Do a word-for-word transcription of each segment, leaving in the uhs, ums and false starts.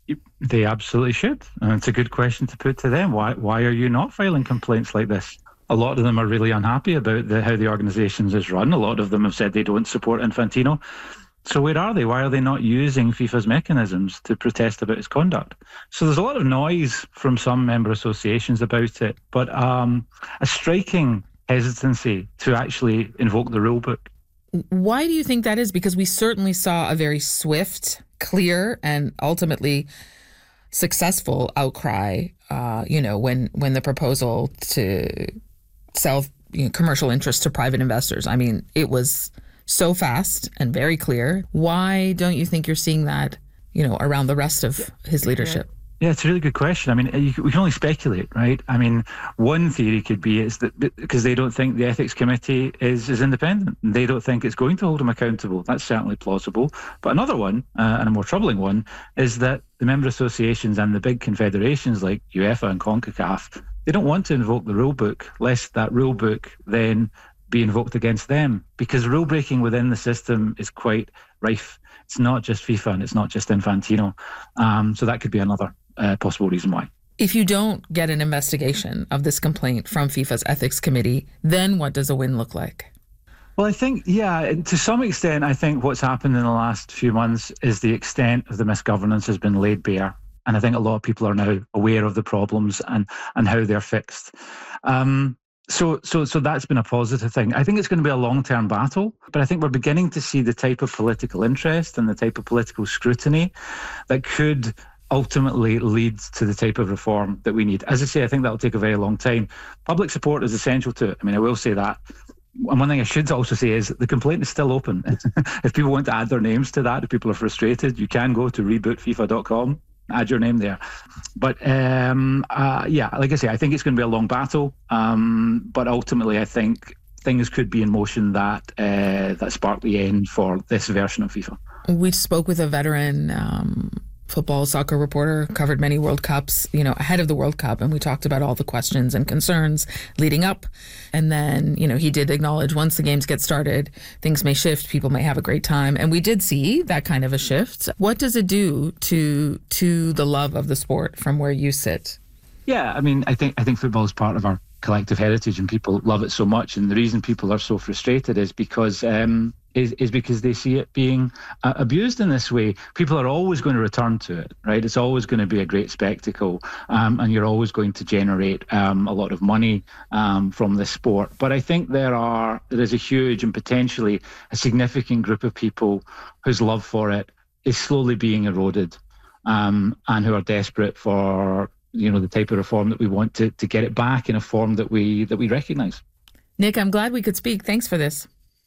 They absolutely should. And it's a good question to put to them. Why why are you not filing complaints like this? A lot of them are really unhappy about the, how the organisation is run. A lot of them have said they don't support Infantino. So where are they? Why are they not using FIFA's mechanisms to protest about its conduct? So there's a lot of noise from some member associations about it, but um, a striking hesitancy to actually invoke the rule book. Why do you think that is? Because we certainly saw a very swift, clear, and ultimately successful outcry, uh, you know, when, when the proposal to sell you know, commercial interests to private investors. I mean, it was so fast and very clear. Why don't you think you're seeing that, you know, around the rest of his leadership? Yeah, it's a really good question. I mean, you, we can only speculate, right? I mean, one theory could be is that because they don't think the ethics committee is, is independent. They don't think it's going to hold them accountable. That's certainly plausible. But another one, uh, and a more troubling one, is that the member associations and the big confederations like UEFA and CONCACAF, they don't want to invoke the rule book, lest that rule book then be invoked against them, because rule breaking within the system is quite rife. It's not just FIFA and it's not just Infantino. Um, so that could be another uh, possible reason why. If you don't get an investigation of this complaint from FIFA's ethics committee, then what does a win look like? Well, I think, yeah, to some extent, I think what's happened in the last few months is the extent of the misgovernance has been laid bare. And I think a lot of people are now aware of the problems and, and how they're fixed. Um, So, so, so that's been a positive thing. I think it's going to be a long-term battle, but I think we're beginning to see the type of political interest and the type of political scrutiny that could ultimately lead to the type of reform that we need. As I say, I think that'll take a very long time. Public support is essential to it. I mean, I will say that. And one thing I should also say is the complaint is still open. If people want to add their names to that, if people are frustrated, you can go to reboot FIFA dot com. Add your name there. But um, uh, yeah, like I say, I think it's going to be a long battle. Um, but ultimately, I think things could be in motion that uh, that spark the end for this version of FIFA. We spoke with a veteran um, football, soccer reporter, covered many World Cups, you know, ahead of the World Cup. And we talked about all the questions and concerns leading up. And then, you know, he did acknowledge once the games get started, things may shift, people may have a great time. And we did see that kind of a shift. What does it do to to the love of the sport from where you sit? Yeah, I mean, I think I think football is part of our collective heritage and people love it so much. And the reason people are so frustrated is because um, is, is because they see it being uh, abused in this way. People are always going to return to it, right? It's always going to be a great spectacle, um, and you're always going to generate um, a lot of money um, from this sport. But I think there are there is a huge and potentially a significant group of people whose love for it is slowly being eroded, um, and who are desperate for, you know, the type of reform that we want to to get it back in a form that we that we recognise. Nick, I'm glad we could speak. Thanks for this.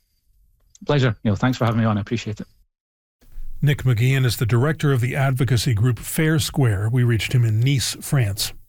Pleasure. You know, thanks for having me on. I appreciate it. Nick McGeehan is the director of the advocacy group Fair Square. We reached him in Nice, France.